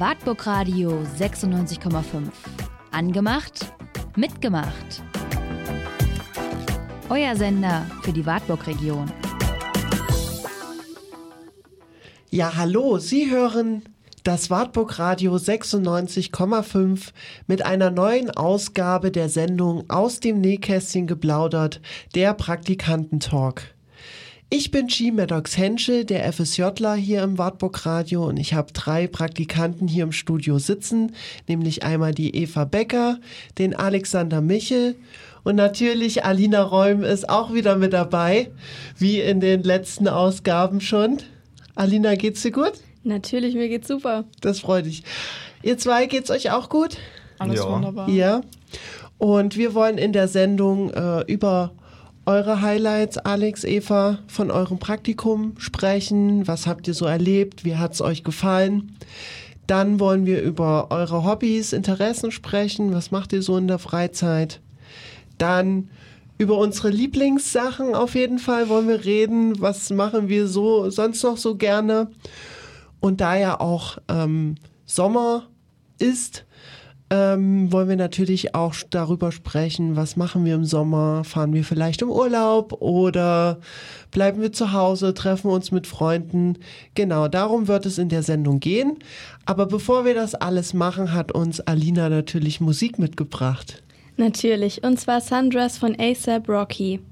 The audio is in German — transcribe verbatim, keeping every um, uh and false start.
Wartburg Radio sechsundneunzig Komma fünf. Angemacht, mitgemacht. Euer Sender für die Wartburg-Region. Ja, hallo, Sie hören das Wartburg Radio sechsundneunzig Komma fünf mit einer neuen Ausgabe der Sendung Aus dem Nähkästchen geplaudert, der Praktikantentalk. Ich bin G. Maddox Henschel, der FSJler hier im Wartburg Radio, und ich habe drei Praktikanten hier im Studio sitzen, nämlich einmal die Eva Becker, den Alexander Michel und natürlich Alina Räum ist auch wieder mit dabei, wie in den letzten Ausgaben schon. Alina, geht's dir gut? Natürlich, mir geht's super. Das freut mich. Ihr zwei, geht's euch auch gut? Alles ja. Wunderbar. Ja. Und wir wollen in der Sendung äh, über eure Highlights, Alex, Eva, von eurem Praktikum sprechen. Was habt ihr so erlebt? Wie hat's euch gefallen? Dann wollen wir über eure Hobbys, Interessen sprechen. Was macht ihr so in der Freizeit? Dann über unsere Lieblingssachen auf jeden Fall wollen wir reden. Was machen wir so sonst noch so gerne? Und da ja auch ähm, Sommer ist, ähm, wollen wir natürlich auch darüber sprechen, was machen wir im Sommer? Fahren wir vielleicht im Urlaub oder bleiben wir zu Hause, treffen uns mit Freunden? Genau, darum wird es in der Sendung gehen. Aber bevor wir das alles machen, hat uns Alina natürlich Musik mitgebracht. Natürlich, und zwar Sundress von A$AP Rocky.